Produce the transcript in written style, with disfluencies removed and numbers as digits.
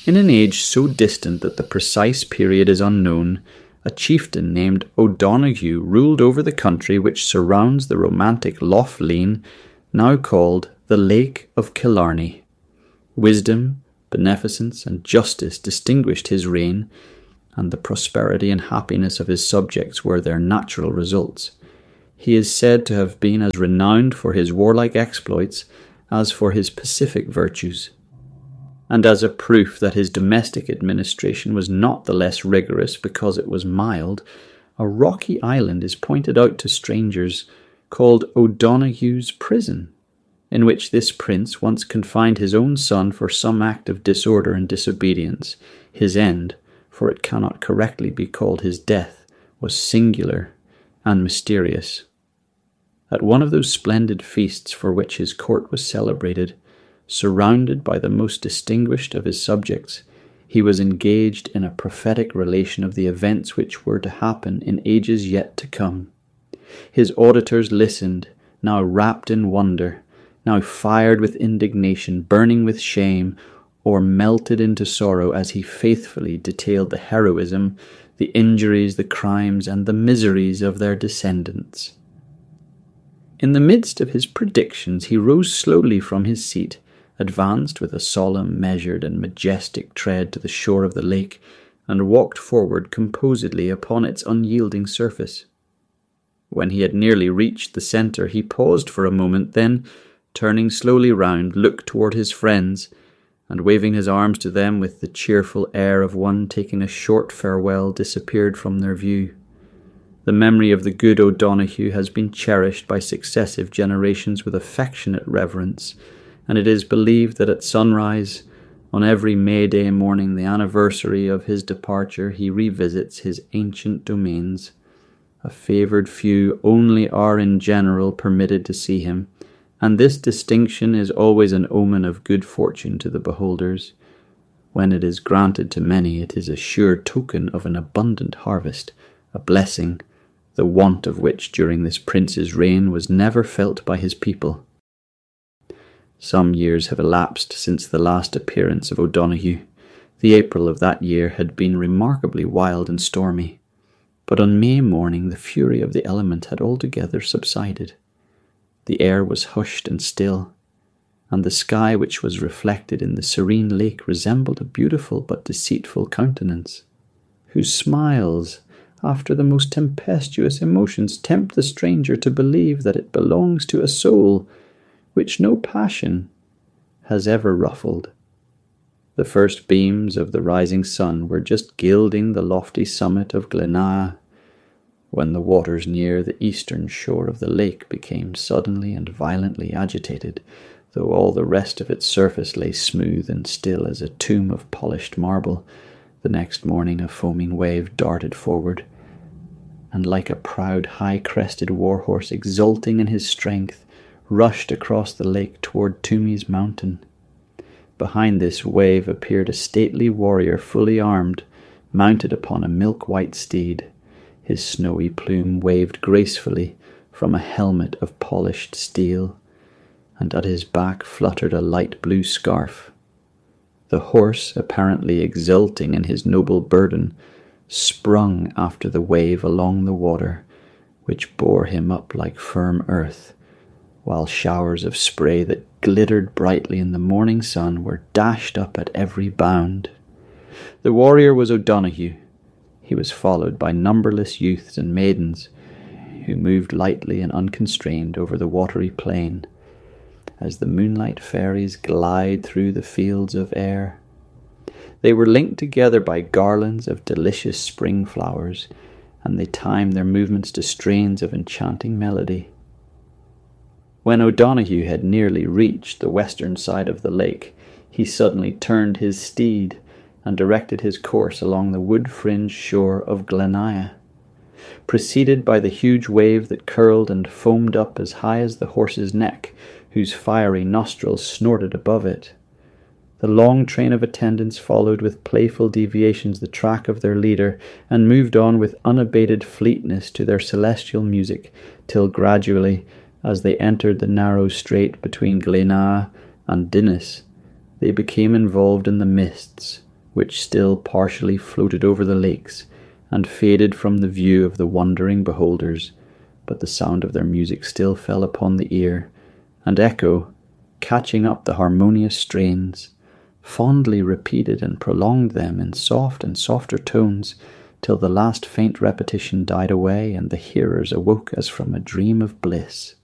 In an age so distant that the precise period is unknown, a chieftain named O'Donoghue ruled over the country which surrounds the romantic Lough Lean, now called the Lake of Killarney. Wisdom, beneficence, and justice distinguished his reign, and the prosperity and happiness of his subjects were their natural results. He is said to have been as renowned for his warlike exploits as for his pacific virtues. And as a proof that his domestic administration was not the less rigorous because it was mild, a rocky island is pointed out to strangers called O'Donoghue's Prison, in which this prince once confined his own son for some act of disorder and disobedience. His end, for it cannot correctly be called his death, was singular and mysterious. At one of those splendid feasts for which his court was celebrated, surrounded by the most distinguished of his subjects, he was engaged in a prophetic relation of the events which were to happen in ages yet to come. His auditors listened, now wrapped in wonder, now fired with indignation, burning with shame, or melted into sorrow as he faithfully detailed the heroism, the injuries, the crimes, and the miseries of their descendants. In the midst of his predictions he rose slowly from his seat, advanced with a solemn, measured, and majestic tread to the shore of the lake, and walked forward composedly upon its unyielding surface. When he had nearly reached the centre, he paused for a moment, then, turning slowly round, looked toward his friends, and waving his arms to them with the cheerful air of one taking a short farewell, disappeared from their view. The memory of the good O'Donoghue has been cherished by successive generations with affectionate reverence, and it is believed that at sunrise, on every May Day morning, the anniversary of his departure, he revisits his ancient domains. A favoured few only are in general permitted to see him, and this distinction is always an omen of good fortune to the beholders. When it is granted to many, it is a sure token of an abundant harvest, a blessing, the want of which during this prince's reign was never felt by his people. Some years have elapsed since the last appearance of O'Donoghue. The April of that year had been remarkably wild and stormy, but on May morning the fury of the element had altogether subsided. The air was hushed and still, and the sky which was reflected in the serene lake resembled a beautiful but deceitful countenance, whose smiles, after the most tempestuous emotions, tempt the stranger to believe that it belongs to a soul which no passion has ever ruffled. The first beams of the rising sun were just gilding the lofty summit of Glenaa, when the waters near the eastern shore of the lake became suddenly and violently agitated, though all the rest of its surface lay smooth and still as a tomb of polished marble. The next morning a foaming wave darted forward, and like a proud high-crested war-horse exulting in his strength, rushed across the lake toward Toomey's mountain. Behind this wave appeared a stately warrior fully armed, mounted upon a milk-white steed. His snowy plume waved gracefully from a helmet of polished steel, and at his back fluttered a light blue scarf. The horse, apparently exulting in his noble burden, sprung after the wave along the water, which bore him up like firm earth, while showers of spray that glittered brightly in the morning sun were dashed up at every bound. The warrior was O'Donoghue. He was followed by numberless youths and maidens, who moved lightly and unconstrained over the watery plain, as the moonlight fairies glide through the fields of air. They were linked together by garlands of delicious spring flowers, and they timed their movements to strains of enchanting melody. When O'Donoghue had nearly reached the western side of the lake, he suddenly turned his steed and directed his course along the wood-fringed shore of Glenaa. Preceded by the huge wave that curled and foamed up as high as the horse's neck, whose fiery nostrils snorted above it, the long train of attendants followed with playful deviations the track of their leader, and moved on with unabated fleetness to their celestial music, till gradually, as they entered the narrow strait between Glenaa and Dinas, they became involved in the mists, which still partially floated over the lakes and faded from the view of the wondering beholders, but the sound of their music still fell upon the ear, and Echo, catching up the harmonious strains, fondly repeated and prolonged them in soft and softer tones, till the last faint repetition died away and the hearers awoke as from a dream of bliss.